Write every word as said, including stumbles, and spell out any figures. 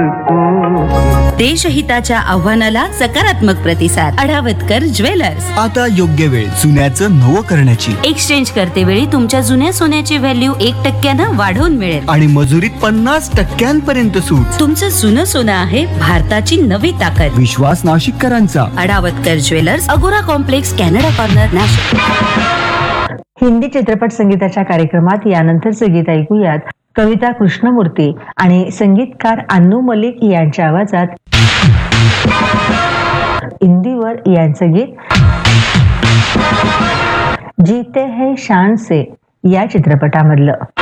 देशहिताच्या आव्हानाला सकारात्मक प्रतिसाद. अडावतकर ज्वेलर्स. आता योग्य वेळ जुन्याचं नवं करण्याची. एक्सचेंज करते वेळी तुमच्या जुन्या सोन्याची व्हॅल्यू एक टक्क्यानं वाढवून मिळेल आणि मजुरीत पन्नास टक्क्यांपर्यंत सूट. तुमचं जुनं सोनं आहे भारताची नवी ताकद. विश्वास नाशिककरांचा. अडावतकर ज्वेलर्स, अगोरा complex, Canada corner, Nashik. Hindi चित्रपट संगीताच्या कार्यक्रमात यानंतरचे गीत ऐकूयात. कविता कृष्णमूर्ती आणि संगीतकार अन्नू मलिक यांच्या आवाजात इंदीवर यांचं गीत जीते हैं शान से या चित्रपटामधलं.